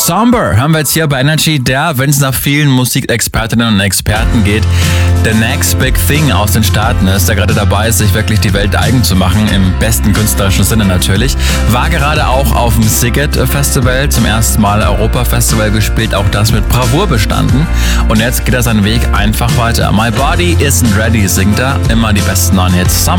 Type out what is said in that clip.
Somber haben wir jetzt hier bei Energy, der, wenn es nach vielen Musikexpertinnen und Experten geht, the next big thing aus den Staaten ist, der gerade dabei ist, sich wirklich die Welt eigen zu machen, im besten künstlerischen Sinne natürlich. War gerade auch auf dem Sziget Festival, zum ersten Mal Europa-Festival gespielt, auch das mit Bravour bestanden. Und jetzt geht er seinen Weg einfach weiter. My Body Isn't Ready singt er, immer die besten neuen Hits. Summer.